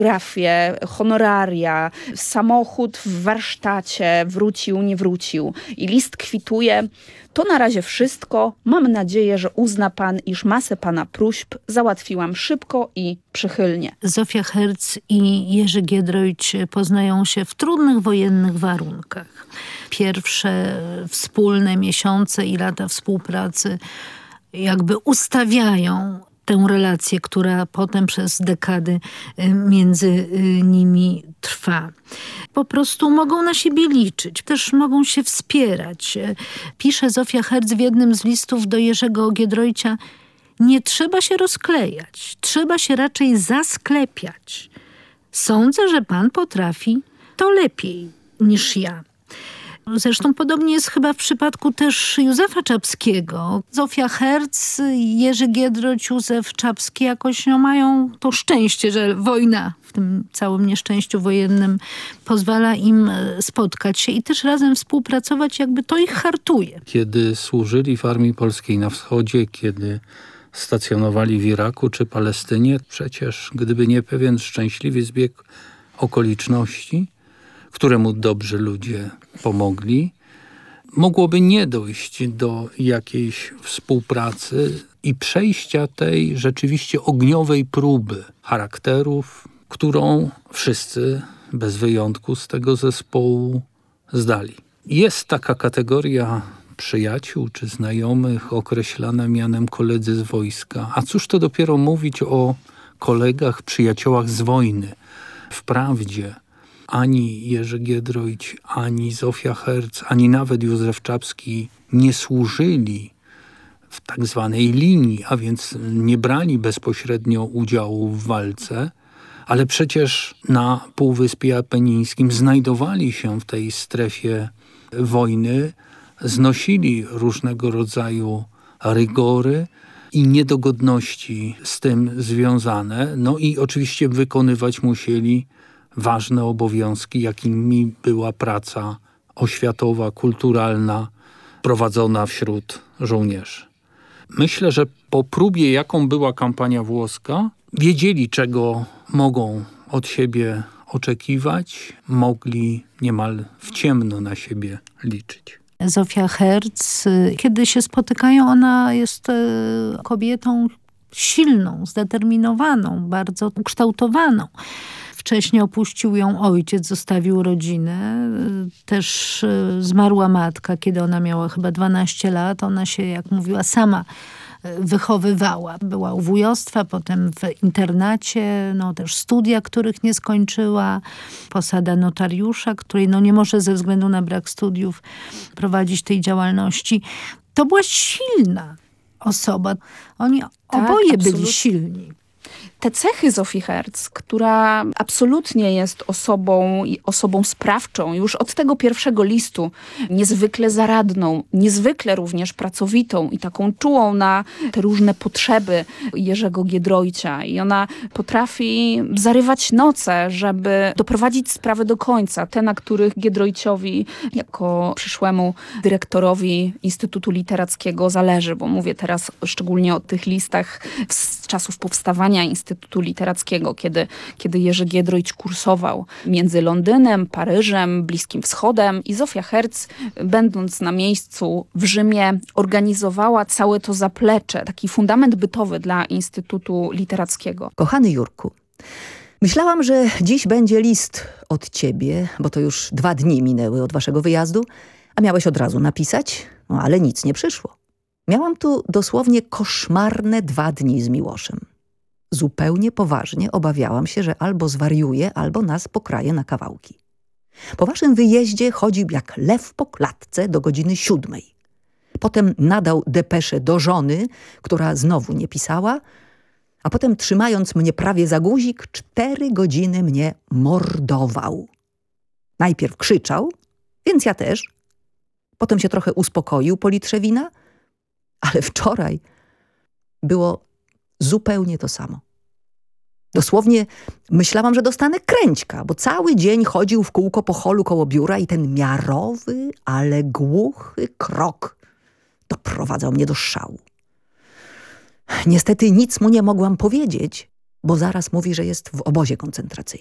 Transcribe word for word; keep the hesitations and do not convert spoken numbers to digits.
Grafie, honoraria, samochód w warsztacie, wrócił, nie wrócił i list kwituje. To na razie wszystko. Mam nadzieję, że uzna pan, iż masę pana próśb załatwiłam szybko i przychylnie. Zofia Herz i Jerzy Giedroyć poznają się w trudnych wojennych warunkach. Pierwsze wspólne miesiące i lata współpracy jakby ustawiają tę relację, która potem przez dekady między nimi trwa. Po prostu mogą na siebie liczyć, też mogą się wspierać. Pisze Zofia Herz w jednym z listów do Jerzego Giedroycia: nie trzeba się rozklejać, trzeba się raczej zasklepiać. Sądzę, że pan potrafi to lepiej niż ja. Zresztą podobnie jest chyba w przypadku też Józefa Czapskiego. Zofia Herz, Jerzy Giedroyć, Józef Czapski jakoś no, mają to szczęście, że wojna w tym całym nieszczęściu wojennym pozwala im spotkać się i też razem współpracować, jakby to ich hartuje. Kiedy służyli w Armii Polskiej na Wschodzie, kiedy stacjonowali w Iraku czy Palestynie, przecież gdyby nie pewien szczęśliwy zbieg okoliczności, któremu dobrzy ludzie pomogli, mogłoby nie dojść do jakiejś współpracy i przejścia tej rzeczywiście ogniowej próby charakterów, którą wszyscy bez wyjątku z tego zespołu zdali. Jest taka kategoria przyjaciół czy znajomych określana mianem koledzy z wojska. A cóż to dopiero mówić o kolegach, przyjaciołach z wojny. Wprawdzie ani Jerzy Giedroyć, ani Zofia Herz, ani nawet Józef Czapski nie służyli w tak zwanej linii, a więc nie brali bezpośrednio udziału w walce, ale przecież na Półwyspie Apenińskim znajdowali się w tej strefie wojny, znosili różnego rodzaju rygory i niedogodności z tym związane, no i oczywiście wykonywać musieli ważne obowiązki, jakimi była praca oświatowa, kulturalna, prowadzona wśród żołnierzy. Myślę, że po próbie, jaką była kampania włoska, wiedzieli, czego mogą od siebie oczekiwać, mogli niemal w ciemno na siebie liczyć. Zofia Herz, kiedy się spotykają, ona jest kobietą silną, zdeterminowaną, bardzo ukształtowaną. Wcześniej opuścił ją ojciec, zostawił rodzinę. Też zmarła matka, kiedy ona miała chyba dwanaście lat. Ona się, jak mówiła, sama wychowywała. Była u wujostwa, potem w internacie, no też studia, których nie skończyła. Posada notariusza, której no nie może ze względu na brak studiów prowadzić tej działalności. To była silna osoba. Oni tak, oboje absolutnie byli silni. Te cechy Zofii Herz, która absolutnie jest osobą, osobą sprawczą, już od tego pierwszego listu, niezwykle zaradną, niezwykle również pracowitą i taką czułą na te różne potrzeby Jerzego Giedroycia. I ona potrafi zarywać noce, żeby doprowadzić sprawę do końca. Te, na których Giedroyciowi jako przyszłemu dyrektorowi Instytutu Literackiego zależy, bo mówię teraz szczególnie o tych listach z czasów powstawania Instytutu Literackiego, kiedy, kiedy Jerzy Giedroyć kursował między Londynem, Paryżem, Bliskim Wschodem i Zofia Herz, będąc na miejscu w Rzymie, organizowała całe to zaplecze, taki fundament bytowy dla Instytutu Literackiego. Kochany Jurku, myślałam, że dziś będzie list od ciebie, bo to już dwa dni minęły od waszego wyjazdu, a miałeś od razu napisać, no ale nic nie przyszło. Miałam tu dosłownie koszmarne dwa dni z Miłoszem. Zupełnie poważnie obawiałam się, że albo zwariuje, albo nas pokraje na kawałki. Po waszym wyjeździe chodził jak lew po klatce do godziny siódmej. Potem nadał depeszę do żony, która znowu nie pisała, a potem trzymając mnie prawie za guzik, cztery godziny mnie mordował. Najpierw krzyczał, więc ja też. Potem się trochę uspokoił po litrze wina, ale wczoraj było zupełnie to samo. Dosłownie myślałam, że dostanę kręćka, bo cały dzień chodził w kółko po holu koło biura i ten miarowy, ale głuchy krok doprowadzał mnie do szału. Niestety nic mu nie mogłam powiedzieć, bo zaraz mówi, że jest w obozie koncentracyjnym.